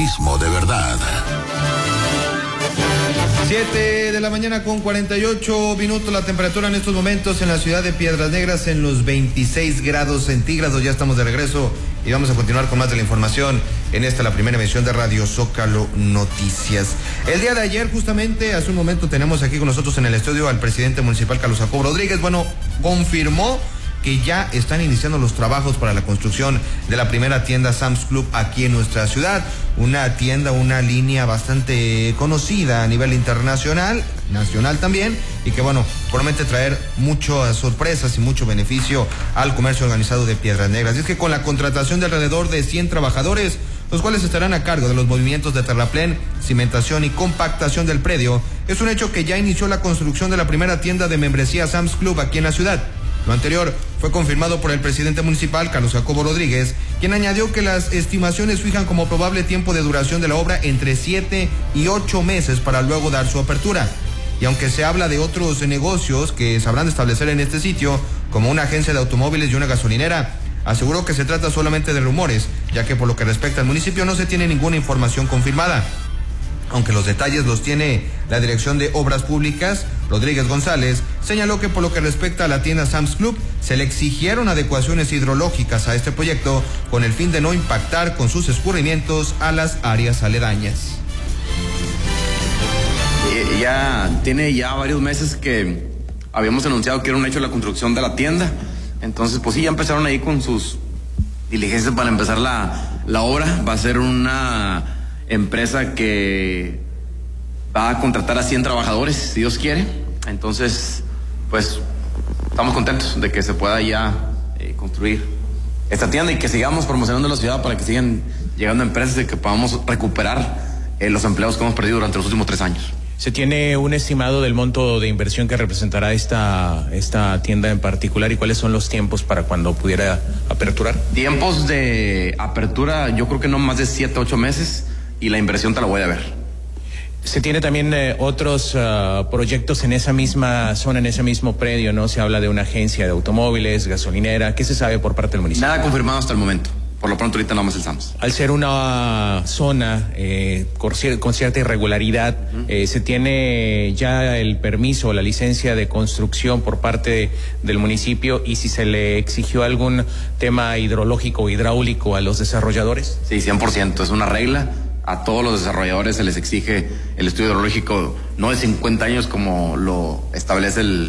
Periodismo de verdad. 7 de la mañana con 48 minutos, la temperatura en estos momentos en la ciudad de Piedras Negras en los 26 grados centígrados. Ya estamos de regreso y vamos a continuar con más de la información en esta, la primera emisión de Radio Zócalo Noticias. El día de ayer, justamente, hace un momento tenemos aquí con nosotros en el estudio al presidente municipal, Carlos Jacobo Rodríguez. Bueno, confirmó que ya están iniciando los trabajos para la construcción de la primera tienda Sam's Club aquí en nuestra ciudad. Una tienda, una línea bastante conocida a nivel internacional, nacional también, y que bueno, promete traer muchas sorpresas y mucho beneficio al comercio organizado de Piedras Negras. Y es que con la contratación de alrededor de 100 trabajadores, los cuales estarán a cargo de los movimientos de terraplén, cimentación y compactación del predio, es un hecho que ya inició la construcción de la primera tienda de membresía Sam's Club aquí en la ciudad. Lo anterior fue confirmado por el presidente municipal, Carlos Jacobo Rodríguez, quien añadió que las estimaciones fijan como probable tiempo de duración de la obra entre 7 y 8 meses para luego dar su apertura. Y aunque se habla de otros negocios que sabrán establecer en este sitio, como una agencia de automóviles y una gasolinera, aseguró que se trata solamente de rumores, ya que por lo que respecta al municipio no se tiene ninguna información confirmada. Aunque los detalles los tiene la Dirección de Obras Públicas, Rodríguez González señaló que por lo que respecta a la tienda Sam's Club, se le exigieron adecuaciones hidrológicas a este proyecto con el fin de no impactar con sus escurrimientos a las áreas aledañas. Tiene varios meses que habíamos anunciado que era un hecho la construcción de la tienda. Entonces, pues sí, ya empezaron ahí con sus diligencias para empezar la obra. Va a ser una empresa que va a contratar a 100 trabajadores, si Dios quiere. Entonces, pues, estamos contentos de que se pueda ya construir esta tienda y que sigamos promocionando la ciudad para que sigan llegando empresas y que podamos recuperar los empleos que hemos perdido durante los últimos 3 años. ¿Se tiene un estimado del monto de inversión que representará esta tienda en particular y cuáles son los tiempos para cuando pudiera aperturar? Tiempos de apertura, yo creo que no más de 7 a 8 meses y la inversión te la voy a ver. Se tiene también otros proyectos en esa misma zona, en ese mismo predio, ¿no? Se habla de una agencia de automóviles, gasolinera. ¿Qué se sabe por parte del municipio? Nada confirmado hasta el momento. Por lo pronto ahorita nada más el SAMS. Al ser una zona con cierta irregularidad, ¿se tiene ya el permiso o la licencia de construcción por parte del municipio? Y si se le exigió algún tema hidrológico o hidráulico a los desarrolladores. Sí, 100%, es una regla. A todos los desarrolladores se les exige el estudio hidrológico, no de 50 años como lo establece el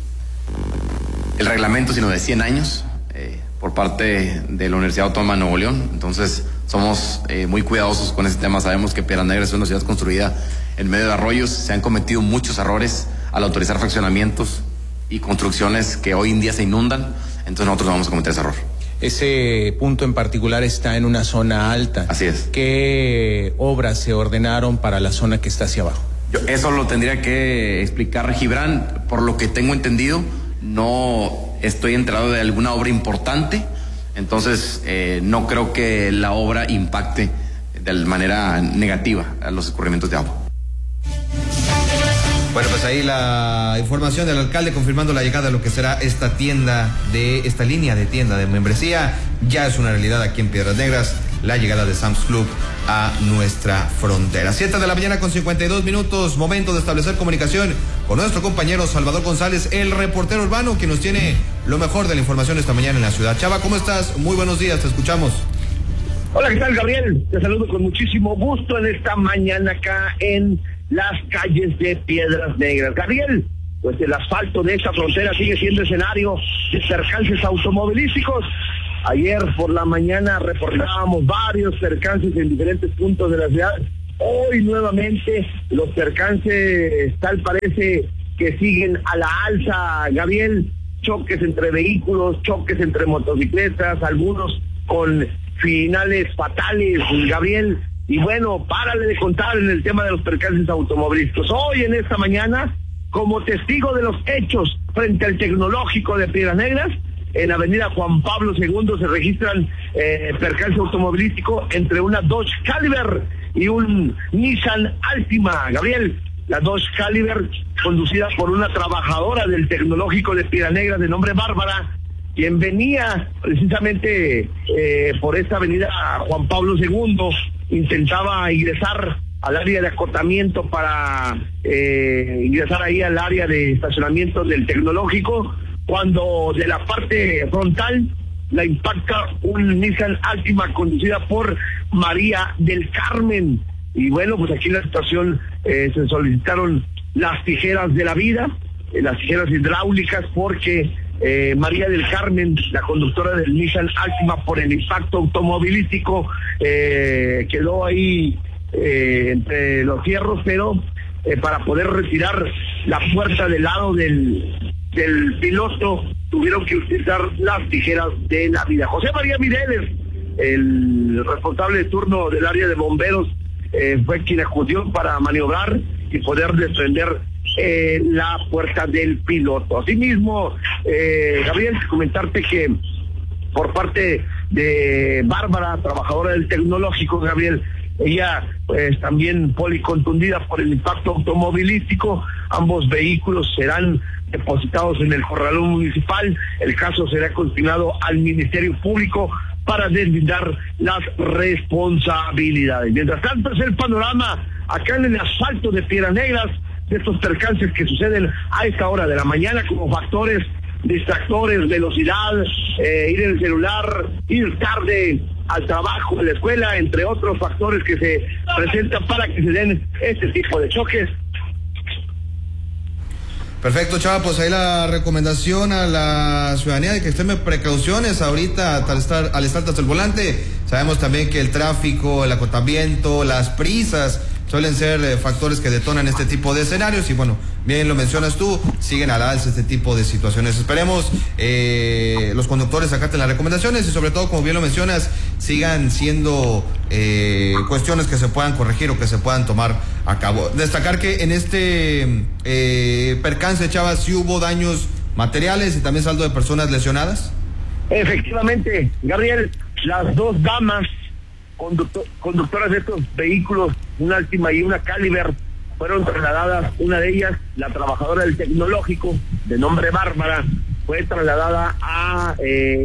reglamento, sino de 100 años. Por parte de la Universidad Autónoma de Nuevo León. Entonces somos muy cuidadosos con ese tema. Sabemos que Piedras Negras es una ciudad construida en medio de arroyos. Se han cometido muchos errores al autorizar fraccionamientos y construcciones que hoy en día se inundan. Entonces nosotros no vamos a cometer ese error. Ese punto en particular está en una zona alta. Así es. ¿Qué obras se ordenaron para la zona que está hacia abajo? Eso lo tendría que explicar Gibran. Por lo que tengo entendido, no estoy enterado de alguna obra importante, entonces no creo que la obra impacte de manera negativa a los escurrimientos de agua. Bueno, pues ahí la información del alcalde confirmando la llegada de lo que será esta línea de tienda de membresía. Ya es una realidad aquí en Piedras Negras, la llegada de Sam's Club a nuestra frontera. 7 de la mañana con 52 minutos, momento de establecer comunicación con nuestro compañero Salvador González, el reportero urbano, que nos tiene lo mejor de la información esta mañana en la ciudad. Chava, ¿cómo estás? Muy buenos días, te escuchamos. Hola, ¿qué tal, Gabriel? Te saludo con muchísimo gusto en esta mañana acá en las calles de Piedras Negras. Gabriel, pues el asfalto de esta frontera sigue siendo escenario de percances automovilísticos. Ayer por la mañana reportábamos varios percances en diferentes puntos de la ciudad. Hoy nuevamente los percances tal parece que siguen a la alza, Gabriel. Choques entre vehículos, choques entre motocicletas, algunos con finales fatales, Gabriel. Y bueno, párale de contar en el tema de los percances automovilísticos. Hoy en esta mañana, como testigo de los hechos frente al Tecnológico de Piedras Negras, en avenida Juan Pablo II se registran percance automovilístico entre una Dodge Caliber y un Nissan Altima. Gabriel, la Dodge Caliber, conducida por una trabajadora del Tecnológico de Piedras Negras de nombre Bárbara, quien venía precisamente por esta avenida Juan Pablo II intentaba ingresar al área de acotamiento para ingresar ahí al área de estacionamiento del Tecnológico, cuando de la parte frontal la impacta un Nissan Altima conducida por María del Carmen. Y bueno, pues aquí en la situación se solicitaron las tijeras de la vida, las tijeras hidráulicas, porque María del Carmen, la conductora del Nissan Altima, por el impacto automovilístico, quedó ahí entre los fierros, pero para poder retirar la puerta del lado del piloto tuvieron que utilizar las tijeras de la vida. José María Mireles, el responsable de turno del área de bomberos, fue quien acudió para maniobrar y poder desprender la puerta del piloto. Asimismo, Gabriel, comentarte que por parte de Bárbara, trabajadora del Tecnológico, Gabriel, ella pues también policontundida por el impacto automovilístico. Ambos vehículos serán depositados en el corralón municipal. El caso será consignado al Ministerio Público para deslindar las responsabilidades. Mientras tanto, es el panorama acá en el asfalto de Piedras Negras de estos percances que suceden a esta hora de la mañana como factores distractores, velocidad, ir en el celular, ir tarde al trabajo, a la escuela, entre otros factores que se presentan para que se den este tipo de choques. Perfecto, Chava, pues ahí la recomendación a la ciudadanía de que tome precauciones ahorita al estar tras el volante. Sabemos también que el tráfico, el acotamiento, las prisas suelen ser factores que detonan este tipo de escenarios y bueno, bien lo mencionas tú, siguen al alza este tipo de situaciones. Esperemos los conductores acaten las recomendaciones y sobre todo, como bien lo mencionas, sigan siendo cuestiones que se puedan corregir o que se puedan tomar a cabo. Destacar que en este percance, Chava, sí hubo daños materiales y también saldo de personas lesionadas. Efectivamente, Gabriel, las dos damas conductoras de estos vehículos, una Altima y una Caliber, fueron trasladadas. Una de ellas, la trabajadora del Tecnológico, de nombre Bárbara, fue trasladada a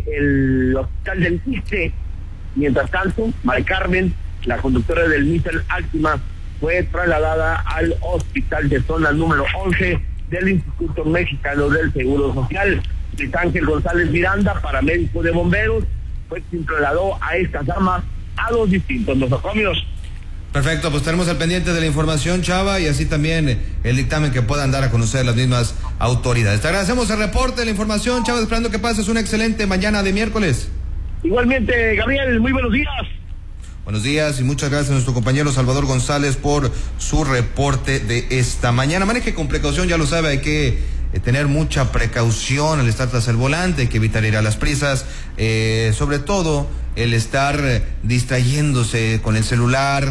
el hospital del ISSSTE. Mientras tanto, María Carmen, la conductora del Nissan Altima, fue trasladada al hospital de zona número 11 del Instituto Mexicano del Seguro Social. Luis Ángel González Miranda, paramédico de bomberos, fue quien trasladó a estas damas a los distintos nosocomios. Perfecto, pues tenemos al pendiente de la información, Chava, y así también el dictamen que puedan dar a conocer las mismas autoridades. Te agradecemos el reporte, la información, Chava, esperando que pases una excelente mañana de miércoles. Igualmente, Gabriel, muy buenos días. Buenos días y muchas gracias a nuestro compañero Salvador González por su reporte de esta mañana. Maneje con precaución, ya lo sabe, hay que tener mucha precaución al estar tras el volante, hay que evitar ir a las prisas, sobre todo el estar distrayéndose con el celular,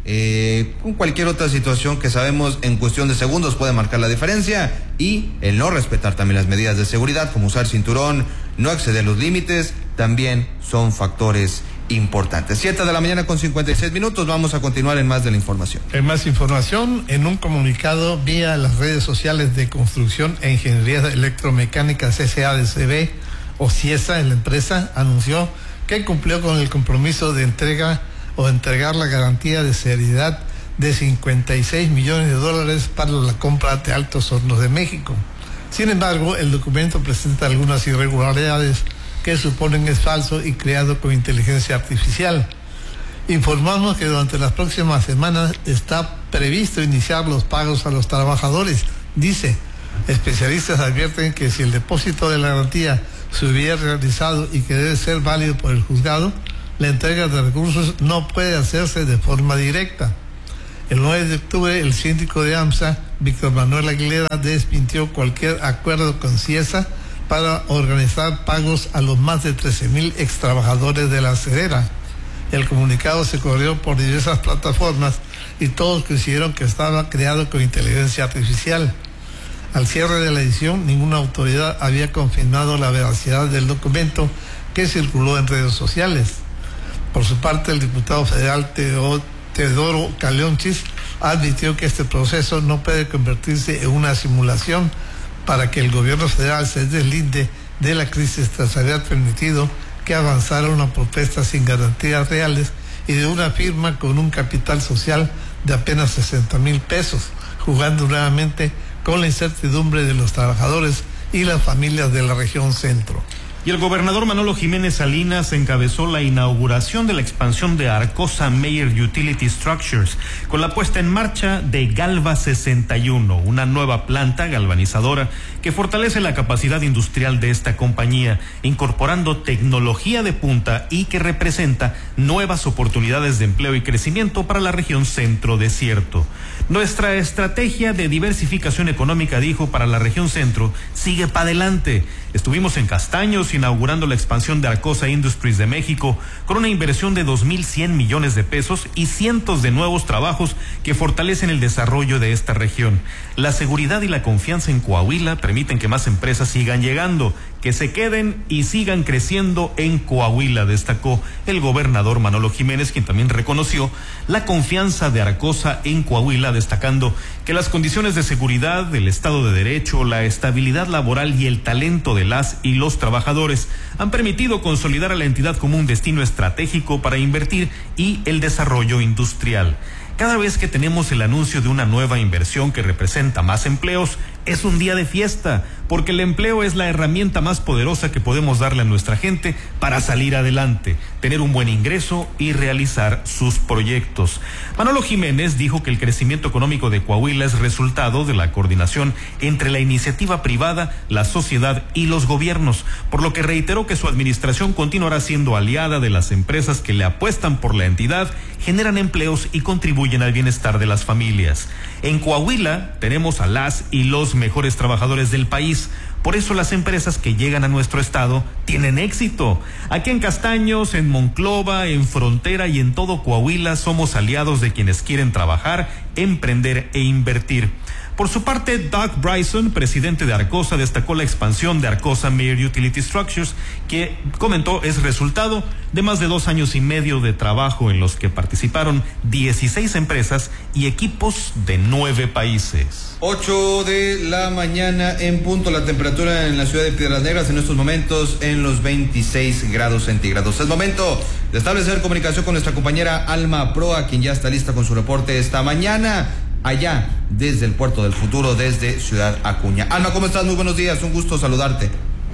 con cualquier otra situación que sabemos en cuestión de segundos puede marcar la diferencia, y el no respetar también las medidas de seguridad como usar cinturón, no exceder los límites, también son factores importantes. 7 de la mañana con 56 minutos, vamos a continuar en más de la información. En más información, en un comunicado vía las redes sociales de Construcción e Ingeniería Electromecánica CSADCB o CIESA, en la empresa, anunció que cumplió con el compromiso de entregar la garantía de seriedad de $56 millones para la compra de Altos Hornos de México. Sin embargo, el documento presenta algunas irregularidades que suponen es falso y creado con inteligencia artificial. Informamos que durante las próximas semanas está previsto iniciar los pagos a los trabajadores. Dice, especialistas advierten que si el depósito de la garantía se hubiera realizado y que debe ser válido por el juzgado, la entrega de recursos no puede hacerse de forma directa. El 9 de octubre, el síndico de AMSA, Víctor Manuel Aguilera, desmintió cualquier acuerdo con CIESA para organizar pagos a los más de 13,000 extrabajadores de la acerera. El comunicado se corrió por diversas plataformas y todos coincidieron que estaba creado con inteligencia artificial. Al cierre de la edición, ninguna autoridad había confirmado la veracidad del documento que circuló en redes sociales. Por su parte, el diputado federal Teodoro Calonchis admitió que este proceso no puede convertirse en una simulación para que el gobierno federal se deslinde de la crisis tras haber permitido que avanzara una propuesta sin garantías reales y de una firma con un capital social de apenas 60,000 pesos, jugando nuevamente con la incertidumbre de los trabajadores y las familias de la región centro. Y el gobernador Manolo Jiménez Salinas encabezó la inauguración de la expansión de Arcosa Meyer Utility Structures con la puesta en marcha de Galva 61, una nueva planta galvanizadora que fortalece la capacidad industrial de esta compañía, incorporando tecnología de punta y que representa nuevas oportunidades de empleo y crecimiento para la región centro desierto. Nuestra estrategia de diversificación económica, dijo, para la región centro sigue para adelante. Estuvimos en Castaños inaugurando la expansión de Arcosa Industries de México con una inversión de 2,100 millones de pesos y cientos de nuevos trabajos que fortalecen el desarrollo de esta región. La seguridad y la confianza en Coahuila permiten que más empresas sigan llegando, que se queden y sigan creciendo en Coahuila, destacó el gobernador Manolo Jiménez, quien también reconoció la confianza de Arcosa en Coahuila, destacando que las condiciones de seguridad, el Estado de Derecho, la estabilidad laboral y el talento de las y los trabajadores han permitido consolidar a la entidad como un destino estratégico para invertir y el desarrollo industrial. Cada vez que tenemos el anuncio de una nueva inversión que representa más empleos, es un día de fiesta, porque el empleo es la herramienta más poderosa que podemos darle a nuestra gente para salir adelante, tener un buen ingreso y realizar sus proyectos. Manolo Jiménez dijo que el crecimiento económico de Coahuila es resultado de la coordinación entre la iniciativa privada, la sociedad y los gobiernos, por lo que reiteró que su administración continuará siendo aliada de las empresas que le apuestan por la entidad, generan empleos y contribuyen al bienestar de las familias. En Coahuila tenemos a las y los mejores trabajadores del país. Por eso las empresas que llegan a nuestro estado tienen éxito. Aquí en Castaños, en Monclova, en Frontera y en todo Coahuila somos aliados de quienes quieren trabajar, emprender e invertir. Por su parte, Doug Bryson, presidente de Arcosa, destacó la expansión de Arcosa Meyer Utility Structures, que comentó es resultado de más de 2 años y medio de trabajo en los que participaron 16 empresas y equipos de 9 países. 8 de la mañana en punto, la temperatura en la ciudad de Piedras Negras en estos momentos en los 26 grados centígrados. Es momento de establecer comunicación con nuestra compañera Alma Proa, quien ya está lista con su reporte esta mañana, allá desde el Puerto del Futuro, desde Ciudad Acuña. Alma, ¿cómo estás? Muy buenos días, un gusto saludarte.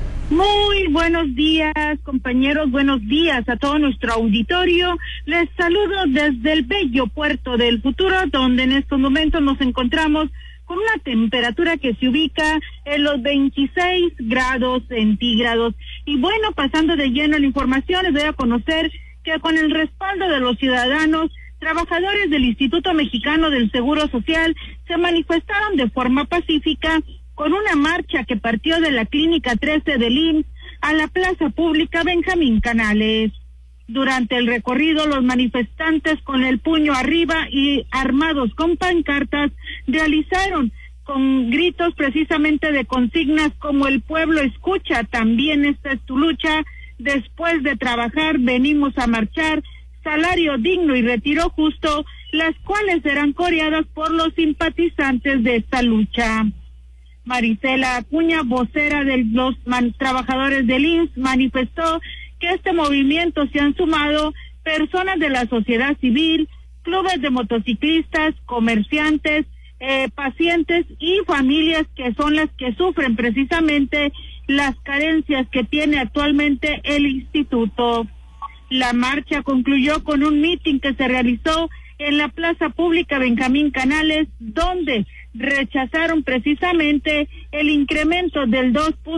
Muy buenos días, compañeros, buenos días a todo nuestro auditorio. Les saludo desde el bello Puerto del Futuro, donde en estos momentos nos encontramos con una temperatura que se ubica en los 26 grados centígrados. Y bueno, pasando de lleno a la información, les doy a conocer que con el respaldo de los ciudadanos, trabajadores del Instituto Mexicano del Seguro Social se manifestaron de forma pacífica con una marcha que partió de la Clínica 13 del IMSS a la Plaza Pública Benjamín Canales. Durante el recorrido, los manifestantes con el puño arriba y armados con pancartas realizaron con gritos precisamente de consignas como "el pueblo escucha, también esta es tu lucha", "después de trabajar venimos a marchar", "salario digno y retiro justo", las cuales serán coreadas por los simpatizantes de esta lucha. Marisela Acuña, vocera de los trabajadores del IMSS, manifestó que este movimiento se han sumado personas de la sociedad civil, clubes de motociclistas, comerciantes, pacientes y familias que son las que sufren precisamente las carencias que tiene actualmente el instituto. La marcha concluyó con un mitin que se realizó en la Plaza Pública Benjamín Canales, donde rechazaron precisamente el incremento del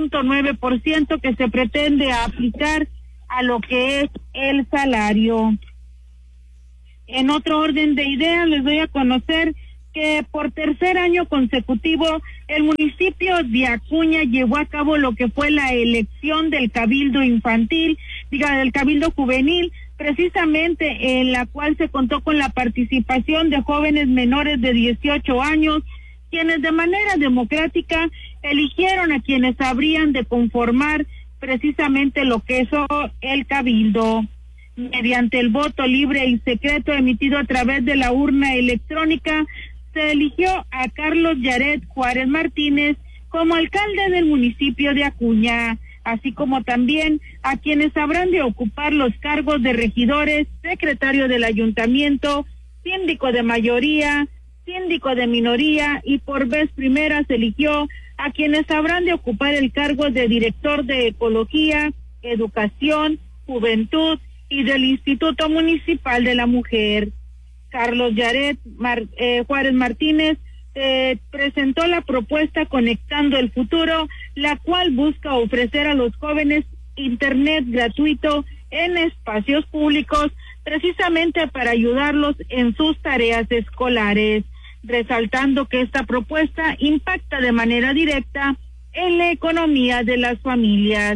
2.9% que se pretende aplicar a lo que es el salario. En otro orden de ideas, les doy a conocer que por tercer año consecutivo el municipio de Acuña llevó a cabo lo que fue la elección del cabildo infantil, del cabildo juvenil, precisamente en la cual se contó con la participación de jóvenes menores de 18 años, quienes de manera democrática eligieron a quienes habrían de conformar precisamente lo que es el cabildo. Mediante el voto libre y secreto emitido a través de la urna electrónica, se eligió a Carlos Yaret Juárez Martínez como alcalde del municipio de Acuña. así como también a quienes habrán de ocupar los cargos de regidores, secretario del ayuntamiento, síndico de mayoría, síndico de minoría, y por vez primera se eligió a quienes habrán de ocupar el cargo de director de Ecología, Educación, Juventud y del Instituto Municipal de la Mujer. Carlos Yaret Juárez Martínez presentó la propuesta Conectando el Futuro, la cual busca ofrecer a los jóvenes internet gratuito en espacios públicos, precisamente para ayudarlos en sus tareas escolares, resaltando que esta propuesta impacta de manera directa en la economía de las familias.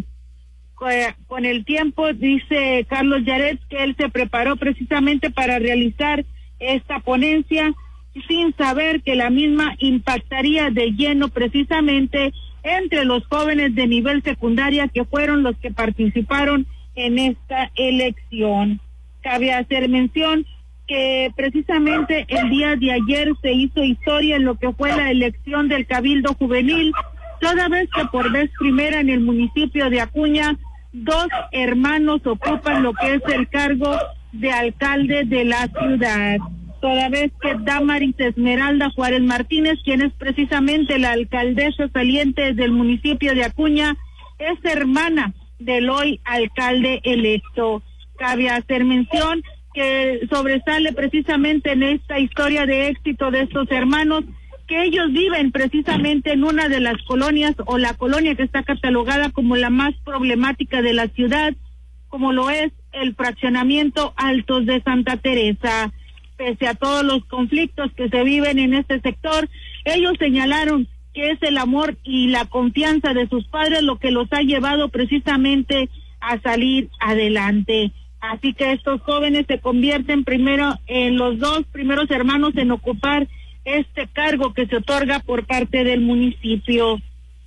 Con el tiempo, dice Carlos Yaret, que él se preparó precisamente para realizar esta ponencia, sin saber que la misma impactaría de lleno precisamente entre los jóvenes de nivel secundaria, que fueron los que participaron en esta elección. Cabe hacer mención que precisamente el día de ayer se hizo historia en lo que fue la elección del Cabildo Juvenil, toda vez que por vez primera en el municipio de Acuña, 2 hermanos ocupan lo que es el cargo de alcalde de la ciudad, toda vez que Damaris Esmeralda Juárez Martínez, quien es precisamente la alcaldesa saliente del municipio de Acuña, es hermana del hoy alcalde electo. Cabe hacer mención que sobresale precisamente en esta historia de éxito de estos hermanos, que ellos viven precisamente en una de las colonias, o la colonia que está catalogada como la más problemática de la ciudad, como lo es el fraccionamiento Altos de Santa Teresa. Pese a todos los conflictos que se viven en este sector, ellos señalaron que es el amor y la confianza de sus padres lo que los ha llevado precisamente a salir adelante. Así que estos jóvenes se convierten primero en los 2 primeros hermanos en ocupar este cargo que se otorga por parte del municipio.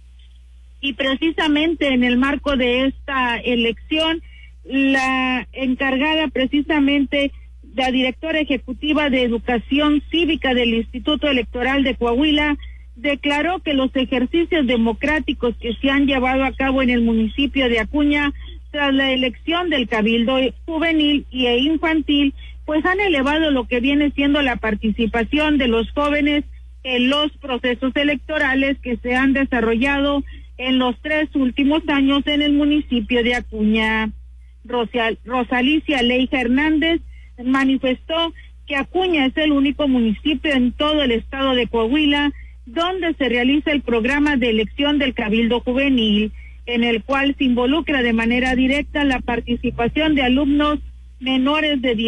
Y precisamente en el marco de esta elección, la encargada precisamente, la directora ejecutiva de Educación Cívica del Instituto Electoral de Coahuila, declaró que los ejercicios democráticos que se han llevado a cabo en el municipio de Acuña tras la elección del Cabildo Juvenil e Infantil, pues han elevado lo que viene siendo la participación de los jóvenes en los procesos electorales que se han desarrollado en los 3 últimos años en el municipio de Acuña. Rosalicia Leija Hernández manifestó que Acuña es el único municipio en todo el estado de Coahuila donde se realiza el programa de elección del Cabildo Juvenil, en el cual se involucra de manera directa la participación de alumnos menores de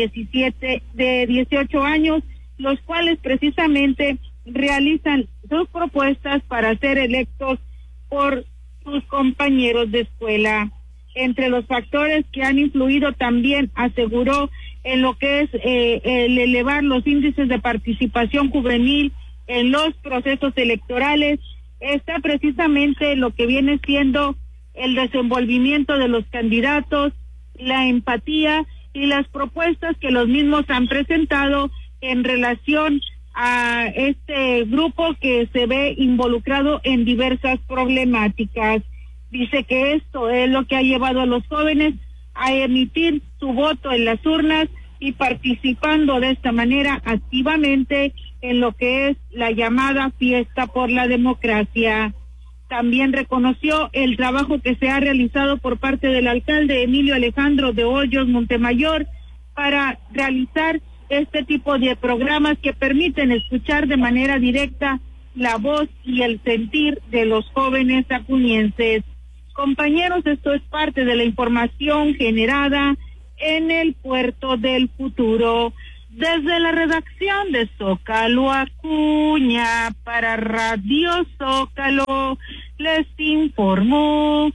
18 años, los cuales precisamente realizan sus propuestas para ser electos por sus compañeros de escuela. Entre los factores que han influido también, aseguró, en lo que es el elevar los índices de participación juvenil en los procesos electorales, está precisamente lo que viene siendo el desenvolvimiento de los candidatos, la empatía y las propuestas que los mismos han presentado en relación a este grupo que se ve involucrado en diversas problemáticas. Dice que esto es lo que ha llevado a los jóvenes a emitir su voto en las urnas y participando de esta manera activamente en lo que es la llamada fiesta por la democracia. También reconoció el trabajo que se ha realizado por parte del alcalde Emilio Alejandro de Hoyos Montemayor para realizar este tipo de programas que permiten escuchar de manera directa la voz y el sentir de los jóvenes acuñenses. Compañeros, esto es parte de la información generada en el Puerto del Futuro. Desde la redacción de Zócalo Acuña para Radio Zócalo les informó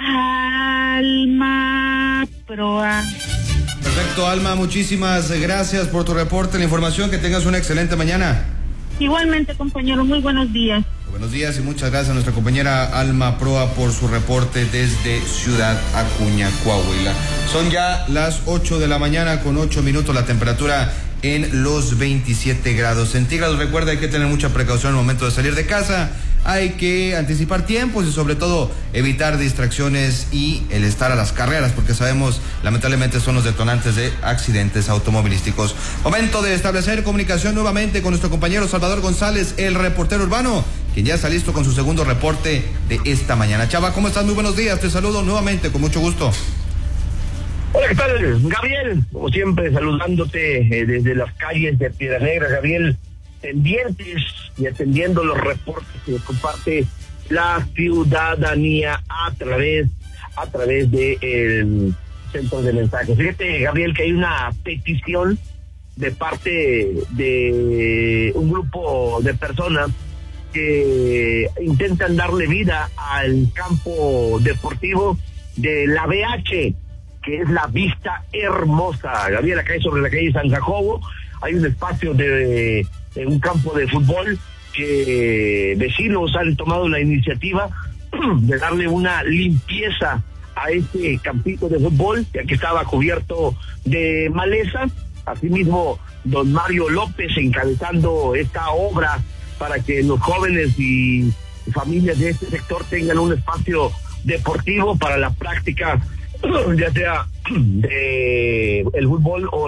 Alma Proa. Perfecto, Alma, muchísimas gracias por tu reporte, la información, que tengas una excelente mañana. Igualmente, compañero, muy buenos días. Buenos días y muchas gracias a nuestra compañera Alma Proa por su reporte desde Ciudad Acuña, Coahuila. Son ya las 8 de la mañana con 8 minutos, la temperatura en los 27 grados centígrados. Recuerda, hay que tener mucha precaución al momento de salir de casa. hay que anticipar tiempos y sobre todo evitar distracciones y el estar a las carreras, porque sabemos lamentablemente son los detonantes de accidentes automovilísticos. Momento de establecer comunicación nuevamente con nuestro compañero Salvador González, el reportero urbano, quien ya está listo con su segundo reporte de esta mañana. Chava, ¿cómo estás? Muy buenos días, te saludo nuevamente con mucho gusto. Hola, ¿qué tal, Gabriel? Como siempre, saludándote desde las calles de Piedras Negras, Gabriel, pendientes y atendiendo los reportes que nos comparte la ciudadanía a través de el centro de mensajes. Fíjate, Gabriel, que hay una petición de parte de un grupo de personas que intentan darle vida al campo deportivo de la BH, que es la Vista Hermosa. Gabriel, acá sobre la calle San Jacobo hay un espacio de un campo de fútbol que vecinos han tomado la iniciativa de darle una limpieza a este campito de fútbol, ya que estaba cubierto de maleza. Asimismo, don Mario López encabezando esta obra para que los jóvenes y familias de este sector tengan un espacio deportivo para la práctica, ya sea de el fútbol o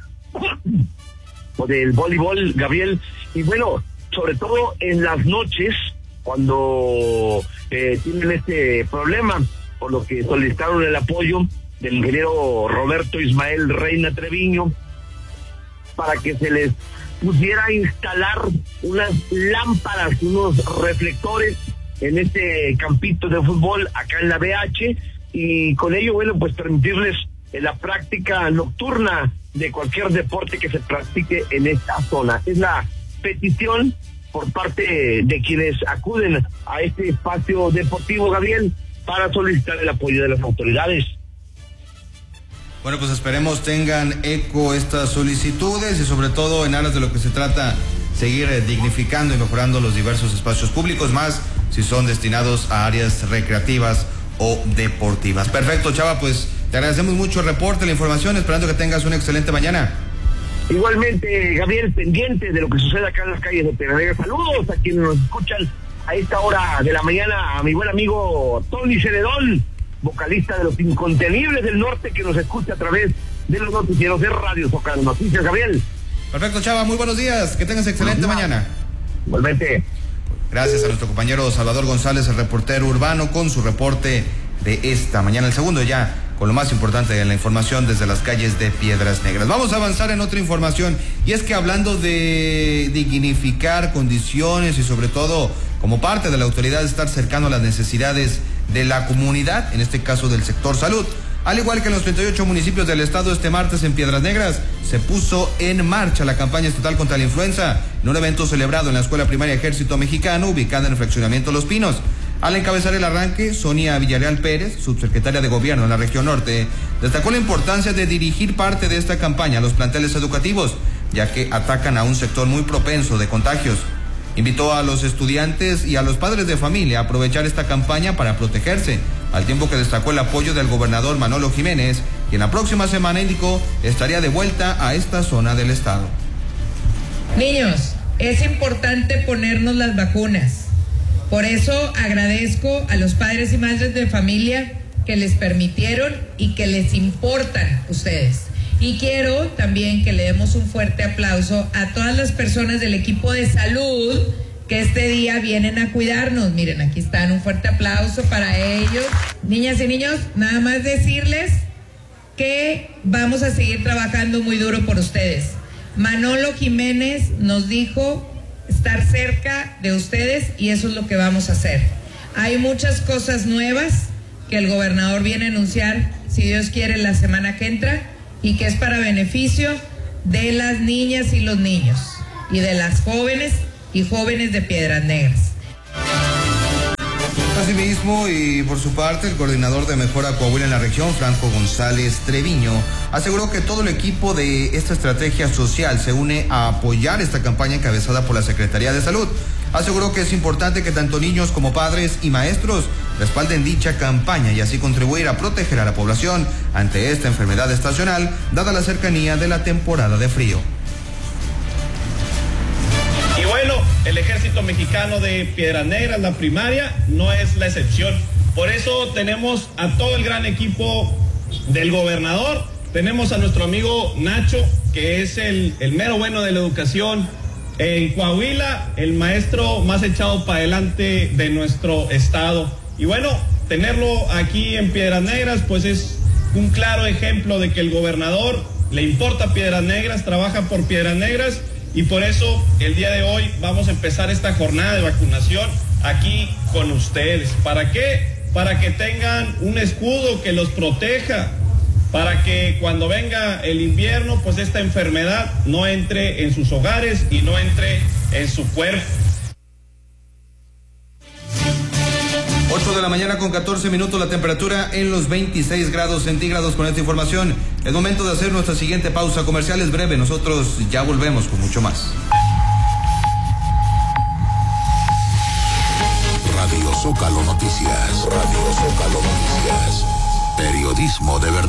del voleibol, Gabriel. Y bueno, sobre todo en las noches, cuando tienen este problema, por lo que solicitaron el apoyo del ingeniero Roberto Ismael Reina Treviño para que se les pudiera instalar unas lámparas, unos reflectores en este campito de fútbol acá en la BH, y con ello, bueno, pues permitirles la práctica nocturna de cualquier deporte que se practique en esta zona. Es la petición por parte de quienes acuden a este espacio deportivo, Gabriel, para solicitar el apoyo de las autoridades. Bueno, pues esperemos tengan eco estas solicitudes y sobre todo en aras de lo que se trata, seguir dignificando y mejorando los diversos espacios públicos, más si son destinados a áreas recreativas o deportivas. Perfecto, Chava, pues te agradecemos mucho el reporte, la información, esperando que tengas una excelente mañana. Igualmente, Gabriel, pendiente de lo que sucede acá en las calles de Piedras Negras. Saludos a quienes nos escuchan a esta hora de la mañana, a mi buen amigo Tony Celedón, vocalista de Los Incontenibles del Norte, que nos escucha a través de los noticieros de Radio Zócalo Noticias. Gabriel. Perfecto, Chava, muy buenos días, que tengas excelente mañana. Igualmente. Gracias a nuestro compañero Salvador González, el reportero urbano, con su reporte de esta mañana. El segundo ya con lo más importante de la información desde las calles de Piedras Negras. Vamos a avanzar en otra información, y es que hablando de dignificar condiciones y sobre todo como parte de la autoridad estar cercano a las necesidades de la comunidad, en este caso del sector salud, al igual que en los 38 municipios del estado, este martes en Piedras Negras se puso en marcha la campaña estatal contra la influenza en un evento celebrado en la Escuela Primaria Ejército Mexicano, ubicada en el fraccionamiento Los Pinos. Al encabezar el arranque, Sonia Villarreal Pérez, subsecretaria de Gobierno en la región norte, destacó la importancia de dirigir parte de esta campaña a los planteles educativos, ya que atacan a un sector muy propenso de contagios. Invitó a los estudiantes y a los padres de familia a aprovechar esta campaña para protegerse, al tiempo que destacó el apoyo del gobernador Manolo Jiménez, quien la próxima semana indicó estaría de vuelta a esta zona del estado. Niños, es importante ponernos las vacunas. Por eso agradezco a los padres y madres de familia que les permitieron y que les importan ustedes. Y quiero también que le demos un fuerte aplauso a todas las personas del equipo de salud que este día vienen a cuidarnos. Miren, aquí están, un fuerte aplauso para ellos. Niñas y niños, nada más decirles que vamos a seguir trabajando muy duro por ustedes. Manolo Jiménez nos dijo estar cerca de ustedes y eso es lo que vamos a hacer. Hay muchas cosas nuevas que el gobernador viene a anunciar, si Dios quiere, la semana que entra, y que es para beneficio de las niñas y los niños y de las jóvenes y jóvenes de Piedras Negras. Asimismo, y por su parte, el coordinador de Mejora Coahuila en la región, Franco González Treviño, aseguró que todo el equipo de esta estrategia social se une a apoyar esta campaña encabezada por la Secretaría de Salud. Aseguró que es importante que tanto niños como padres y maestros respalden dicha campaña y así contribuir a proteger a la población ante esta enfermedad estacional, dada la cercanía de la temporada de frío. Y bueno, el Ejército Mexicano de Piedras Negras, la primaria, no es la excepción. Por eso tenemos a todo el gran equipo del gobernador, tenemos a nuestro amigo Nacho, que es el mero bueno de la educación en Coahuila, el maestro más echado para adelante de nuestro estado. Y bueno, tenerlo aquí en Piedras Negras, pues es un claro ejemplo de que el gobernador le importa Piedras Negras, trabaja por Piedras Negras, y por eso el día de hoy vamos a empezar esta jornada de vacunación aquí con ustedes. ¿Para qué? Para que tengan un escudo que los proteja, para que cuando venga el invierno, pues esta enfermedad no entre en sus hogares y no entre en su cuerpo. 8 de la mañana con 14 minutos, la temperatura en los 26 grados centígrados. Con esta información es momento de hacer nuestra siguiente pausa comercial. Es breve, nosotros ya volvemos con mucho más. Radio Zócalo Noticias. Radio Zócalo Noticias. Periodismo de verdad.